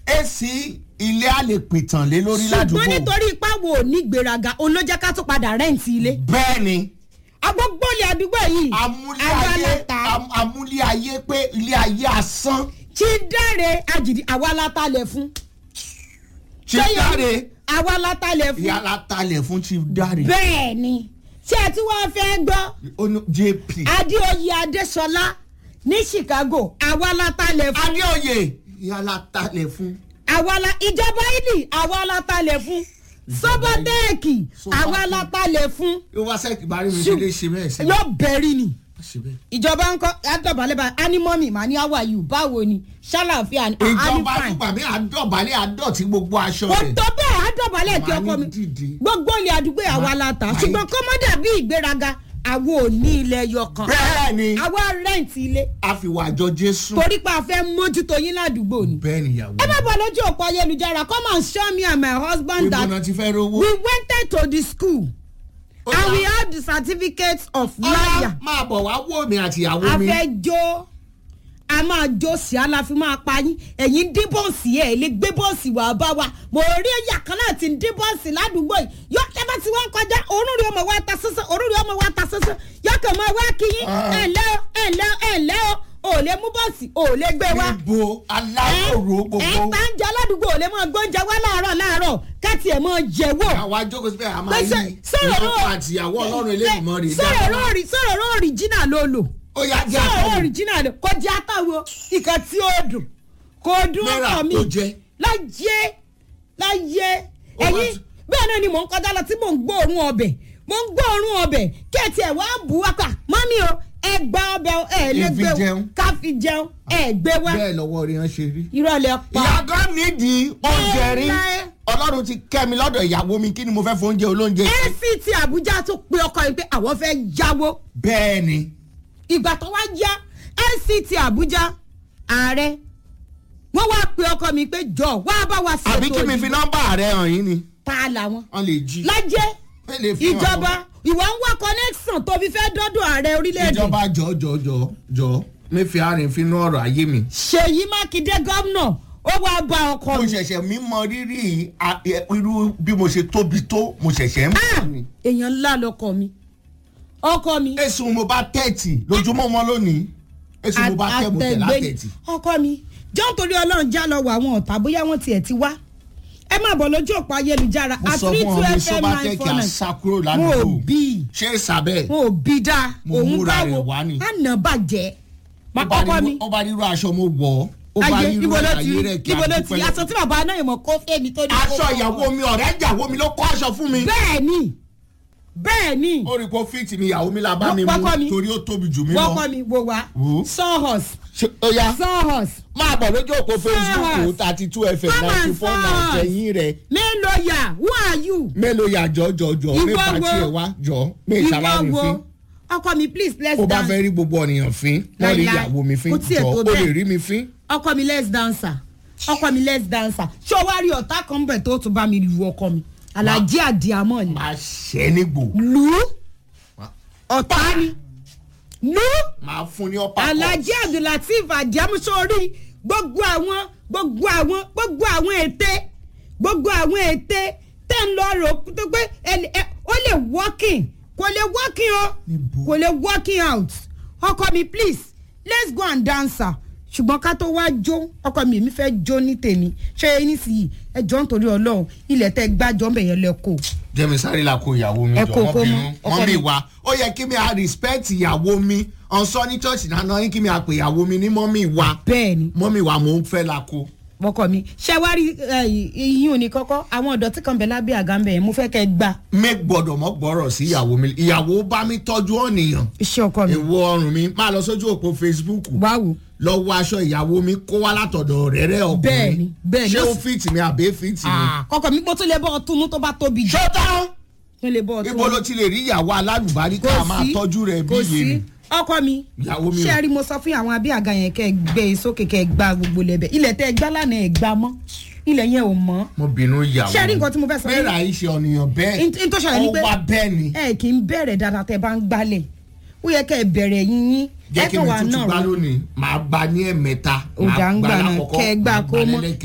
èsì ilé a lè pìtàn lé lórí ládùúgbò. ṣùgbọ́n nítorí ipá wo ní gbéraga òun ló jẹ́ ká tún padà rẹ́ǹtì ilé. bẹ́ẹ̀ ni. agbógbólé àdúgbò yìí. amúlé ayé pé ilé ayé asán. Chief Dare Ajidi àwa la talẹ̀ fún. Chief Dare àwa la talẹ̀ fún. ìyá la talẹ̀ fún Chief Dare. bẹ́ẹ̀ ni ṣé ẹ tí wọ́n fẹ́ gbọ́. JP. Adéoyè Adéṣọlá ní Chicago àwa la talẹ̀ fún. Adéoyè ìyá la talẹ̀ fún. àwa la ìjọba ìlì àwa la talẹ̀ fún. Sọ́bọ̀tẹ́ẹ̀kì àwa la talẹ̀ fún. ó wá sẹ́ẹ̀kì bá rí mi ṣe lè ṣe bẹ́ẹ̀ sí. yóò bẹ̀rì ni. ìjọba ń kọ́ àdọ̀bálẹ̀ bá ánímọ́mì mà ní how are you báwo ni ṣàlàáfíà ni. ìjọba àtúgbà mi àdọ̀bálẹ̀ àdọ̀tí gbogbo aṣọ rẹ̀. kò tó bẹ́ẹ̀ àdọ̀bálẹ̀ kí ọkọ mi gbogbo ilé àdúgbò àwa la tà ṣùgbọ́n kọ́mọ́dà bí ìgbéraga àwọn ò ní ilẹ̀ yọkan. bẹ́ẹ̀ ni àwa rẹ́ǹtì ilé. àfiwà àjọ Jésù. torí pé a fẹ́ mójútó yín ládùúgbò ni. bẹ́ẹ̀ ni ìyàwó. ẹ má bọ̀ lójú òpó ayélujára come and show me and my husband that ìbùnà ti fẹ́ rówó. we went to the school and we have the certificate of lawyer. máa bọ̀ wá wò mí àti ìyàwó a mi. fẹ́ jó a máa jó sí aláfi máa pa yín ẹ̀yin dín bọ́ọ̀sì ẹ̀ lè gbé bọ́ọ̀sì wà bá wa mo rí ẹ̀yà kan náà ti ń dín bọ́ọ̀sì ládùúgbò yìí yọ ẹ bá ti wá ń kọjá òórùn rí ọmọ wa ta sọ́sọ́ òórùn rí ọmọ wa ta sọ́sọ́ yọ kàn máa wá kí yín ẹ̀ lẹ́ o ò lè mú bọ́ọ̀sì ò lè gbé wa. níbo aláwòrán gbogbo. ẹ̀ bá ń jẹ aládùúgbò ò lè máa gbóúnjẹ wá láàárọ̀ káàtì ẹ̀ máa jẹ wò. àwa jókòó síbẹ̀ àmà yìí ìyọkọ àtìyàwó ọlọ́run eléyìí mọ́ rí. sọ̀rọ̀ original ló lò. ó yá jẹ́ sọ̀rọ̀ àtàwọn. original ló kò jẹ́ àtàwọn ìkan tí ó dùn kò dùn ọkọ mi láyé ẹ̀yin bẹ́ẹ̀ náà ni mò ń kọjá lọ tí mò ń gbóòórùn ọbẹ̀ kí ẹ tiẹ̀ wá bù wá pa mọ́mí o ẹ gba ọbẹ̀ ẹ lè gbé ká fi jẹun ẹ gbé wá. bẹ́ẹ̀ lọ́wọ́ rí wọn ṣe rí. ìrọ̀lẹ́ pa. ìyàgò nídìí oúnjẹ rí ọlọ́run ti kẹ́ mi lọ́dọ̀ ìyàwó mi kí ni mo fẹ́ fún oúnjẹ olóúnjẹ. ACT Abuja tó pe ọkọ yìí pé àwọn fẹ́ jáwó. bẹ́ẹ̀ ni. ìgbà tó wá yá ACT Abuja ààrẹ wọ́n wá pe ọkọ mi pé jọ wá bá wa ṣètò. àbí kí mi fi nọ́mbà rẹ hàn yín ni. ta làwọn. wọ́n lè jí. lájẹ́ ìjọba ìwà ń wá connection tó fi fẹ́ dọ́dọ̀ ààrẹ orílẹ̀-èdè. ìjọba jọ mẹ́fì àárín fi ná ọ̀rọ̀ ayé mi. Ṣèyí Mákindé gómìnà ó wá bá ọkọ mi. mo ṣẹ̀ṣẹ̀ mi mọ rírì irú bí mo ṣe tóbi tó mo ṣẹ̀ṣẹ̀ ń bọ̀ ni. èèyàn ńlá lọkọ mi ọkọ mi. èsùn mo bá 30 lójúmọ́ wọn lónìí èsùn mo bá tẹ̀ mo tẹ̀ látẹ̀tì. ọkọ mi jọ́ nítorí ọlọ́run já lọ wọ àwọn ọ̀tá bóyá wọ́n tiẹ̀ ti wá ẹ máa bọ̀ lójú òpó ayélujára mo sọ fún ọ mi Sọ́bátẹ́kì àṣàkúrò ládùúgbò wọn ò bí ṣé ìsàbẹ̀ wọn ò bí dá òun báwo àná bàjẹ́ ọkọ mi. ó bá rírọ aṣọ mo wọ̀ ó bá rírọ àyè rẹ̀ kí a dúpẹ́ lọ. aṣọ tí bàbá náà mọ̀ kó fẹ́ mi tó ní. aṣọ ìyàwó mi ọ̀rẹ́ ìyàwó mi ló kó aṣọ fún mi. bẹ́ẹ̀ ni. ó rí kó fíìtì mi ìyàwó mi la bá mi mú torí ó tóbi jù mí lọ. wọ́kọ́ mi wò wá sawhorse. sawhorse. máa bọ̀ lójú òpó Facebook 32 FM 94 tẹ̀yìn rẹ̀. Mélòyà who are you. Mélòyà jọ mẹ́fà tiẹ̀ wá jọ mẹ́sàlárìn fín. ọkọ mi please let's dance. ó bá fẹ́ rí gbogbo ọ̀nìyàn fín wọ́n rí ìyàwó mi fín jọ ó lè rí mi fín. ọkọ mi let's dancer ṣé o wá rí ọ̀tá kan bẹ̀ tó tún bá mi lu ọkọ mi Alhaji Adiamọ ni. máa ṣẹ́ nígbò. lu ọ̀tá ni lu. máa fún ní ọ̀pá kan. Alhaji Abdulateef Adiamọ sórí gbogbo àwọn ète tẹ́ ń lọ rò tó pé ó lè working kò lè working out ọkọ mi please let's go and dance ṣùgbọ́n ká tó wá jó ọkọ mi fẹ́ jó ní tèmi ṣé eyín sì yìí ẹjọ́ nítorí Ọlọ́run ilẹ̀ tẹ́ gbájọ́ mbẹ̀ yẹn lẹ́kọ̀ọ́. jẹ́mi sáré la ko ìyàwó mi jọ wọ́n mi wá ó yẹ kí mi à respect ìyàwó mi ọ̀sán ní church náà yín kí mi à pè ìyàwó mi ní mọ́mì wa. bẹ́ẹ̀ni mọ́mì wa mò ń fẹ́ la ko. ọkọ mi ṣé wá rí iyún ò ní kọ́kọ́ àwọn ọ̀dọ́ tí kan bẹ̀ lábẹ́ àga ń bẹ̀ yẹn mo fẹ́ kẹ́ gbà. mi gbọ́dọ̀ mọ́ gbọ́rọ̀ sí ìyàwó mi ìyàwó bá mi tọ́jú ọ̀nìyàn. iṣẹ́ ọkọ mi. èwo ọrùn mi máa lọ sójú òpó Facebook. báwo. lọ wọ aṣọ ìyàwó mi kó wá látọ̀dọ̀ rẹ̀rẹ̀ ọkùnrin. bẹ́ẹ̀ni ṣé ó fìtì mi àbí fìtì mi. kọkọ mi gbọ́ tó lè bọ́ ọ túnú tó bá tóbi jù. ṣọ́tàn. tó lè bọ́ ọ túnú. ibo ló ti lè rí ìyàwó alálùbáríkà máa tọ́jú rẹ̀ bí yéé ọkọ mi ṣé rí mo sọ fún àwọn abí àga yẹn kẹ́ gbé e sókè kẹ́ gbá gbogbo lẹbẹ ilẹ̀ tẹ́ gbá lánàá ẹ gbá mọ́ ilẹ̀ yẹn ò mọ́. mo bínú ìyàwó ṣé rí nǹkan tí mo fẹ́ sọ. bẹ́ẹ̀ ra iṣẹ́ ọ̀nìyàn bẹ́ẹ̀ ọwọ́ bẹ́ẹ̀ ni. ẹ kì í bẹ̀rẹ̀ dáadáa tẹ́ bá ń gbálẹ̀ ó yẹ kẹ́ bẹ̀rẹ̀ yín jẹ́ kí mi tuntun gbá lónìí màá gbá ní ẹ̀mẹ́ta màá gbá lákọ̀ọ́kọ́ màá gbá lẹ́lẹ́kẹ̀.